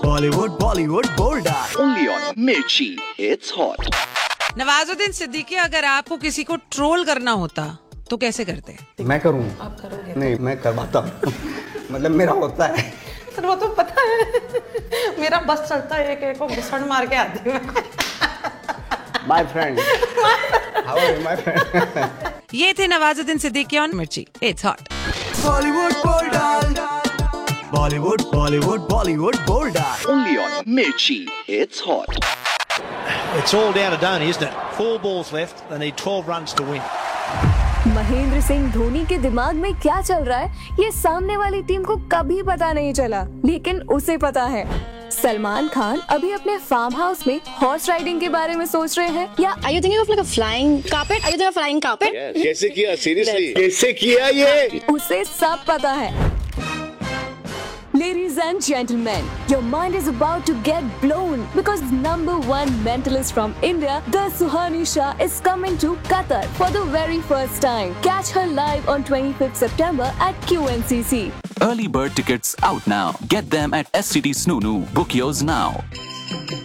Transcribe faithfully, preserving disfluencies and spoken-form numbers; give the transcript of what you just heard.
Bollywood, Bollywood, bolda. Only on Mirchi. It's hot. Nawazuddin Siddiqui, अगर आपको किसी को ट्रोल करना होता तो कैसे करते? मैं करूँ? आप करोगे? नहीं, मैं करवाता हूँ। मतलब मेरा होता है। सर वो तो पता है, मेरा बस चलता है, एक एक को घुसड़ मार के आती हूँ। My friend. How are you, my friend? ये थे नवाजुद्दीन सिद्दीकी ऑन मिर्ची। It's hot. Bollywood, bolda. Bollywood, Bollywood, Bollywood, bolda. Only on Mirchi. It's hot. It's all down to Dhoni, isn't it? Four balls left. They need twelve runs to win. Mahendra Singh Dhoni के दिमाग में क्या चल रहा है ये सामने वाली टीम को कभी पता नहीं चला, लेकिन उसे पता है। सलमान खान अभी अपने फार्म हाउस में हॉर्स राइडिंग के बारे में सोच रहे हैं या Are you thinking of like a flying carpet? Are you thinking of flying carpet? Yeah, कैसे किया? Seriously? कैसे किया ये? उसे सब पता है। Ladies and gentlemen, your mind is about to get blown because number one mentalist from India, the Suhani Shah, is coming to Qatar for the very first time. Catch her live on twenty-fifth September at Q N C C. Early bird tickets out now. Get them at S C D Snoo. Book yours now.